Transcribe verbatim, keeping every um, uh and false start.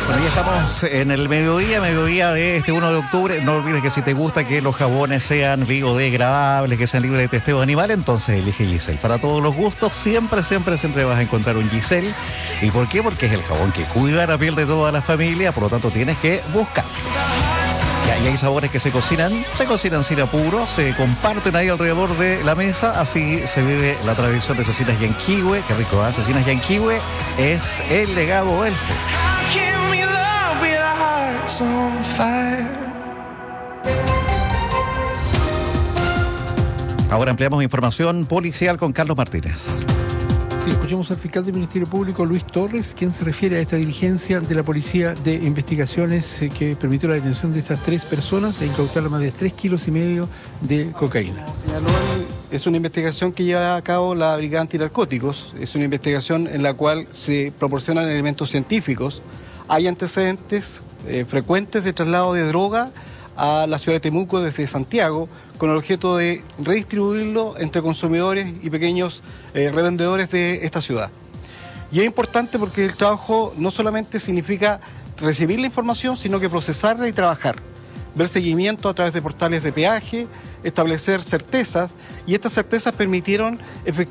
Bueno, ya estamos en el mediodía, mediodía de este uno de octubre. No olvides que si te gusta que los jabones sean biodegradables, que sean libres de testeo animal, entonces elige Giselle. Para todos los gustos, siempre, siempre, siempre vas a encontrar un Giselle. ¿Y por qué? Porque es el jabón que cuida la piel de toda la familia, por lo tanto tienes que buscar. Y hay sabores que se cocinan, se cocinan sin apuro, se comparten ahí alrededor de la mesa, así se vive la tradición de Cecinas Yanquihue. Qué rico, ¿eh? Cecinas Yanquihue es el legado del sur. Ahora ampliamos información policial con Carlos Martínez. Sí, escuchamos al fiscal del Ministerio Público, Luis Torres, quien se refiere a esta diligencia de la Policía de Investigaciones eh, que permitió la detención de estas tres personas e incautar más de tres kilos y medio de cocaína. Señaló, es una investigación que lleva a cabo la Brigada Antinarcóticos, es una investigación en la cual se proporcionan elementos científicos. Hay antecedentes eh, frecuentes de traslado de droga a la ciudad de Temuco desde Santiago, con el objeto de redistribuirlo entre consumidores y pequeños eh, revendedores de esta ciudad. Y es importante porque el trabajo no solamente significa recibir la información, sino que procesarla y trabajar, ver seguimiento a través de portales de peaje, establecer certezas, y estas certezas permitieron efectivamente